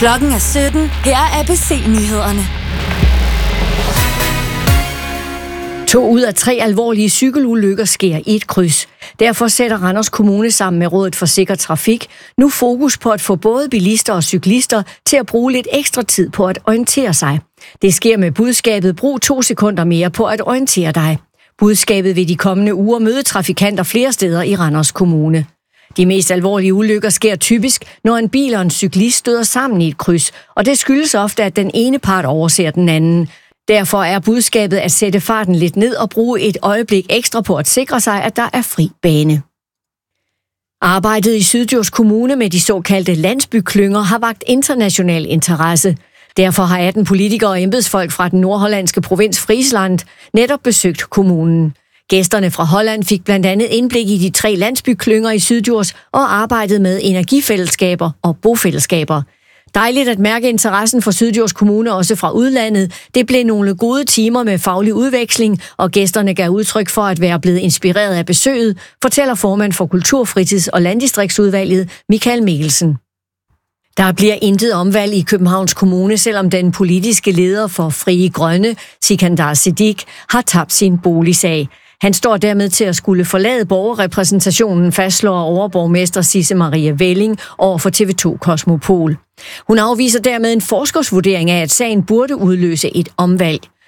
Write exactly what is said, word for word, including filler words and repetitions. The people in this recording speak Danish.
Klokken er sytten. Her er A B C-nyhederne. To ud af tre alvorlige cykelulykker sker i et kryds. Derfor sætter Randers Kommune sammen med Rådet for Sikker Trafik nu fokus på at få både bilister og cyklister til at bruge lidt ekstra tid på at orientere sig. Det sker med budskabet brug to sekunder mere på at orientere dig. Budskabet vil de kommende uger møde trafikanter flere steder i Randers Kommune. De mest alvorlige ulykker sker typisk, når en bil og en cyklist støder sammen i et kryds, og det skyldes ofte, at den ene part overser den anden. Derfor er budskabet at sætte farten lidt ned og bruge et øjeblik ekstra på at sikre sig, at der er fri bane. Arbejdet i Syddjurs Kommune med de såkaldte landsbyklynger har vakt international interesse. Derfor har atten politikere og embedsfolk fra den nordhollandske provins Friesland netop besøgt kommunen. Gæsterne fra Holland fik blandt andet indblik i de tre landsbyklynger i Syddjurs og arbejdet med energifællesskaber og bofællesskaber. Dejligt at mærke interessen for Syddjurs Kommune også fra udlandet. Det blev nogle gode timer med faglig udveksling, og gæsterne gav udtryk for at være blevet inspireret af besøget, fortæller formand for Kultur-, Fritids- og Landdistriktsudvalget Michael Mikkelsen. Der bliver intet omvalg i Københavns Kommune, selvom den politiske leder for Frie Grønne, Sikandar Siddique, har tabt sin boligsag. Han står dermed til at skulle forlade borgerrepræsentationen, fastslår overborgmester Sisse Maria Velling over for T V to Kosmopol. Hun afviser dermed en forskersvurdering af, at sagen burde udløse et omvalg.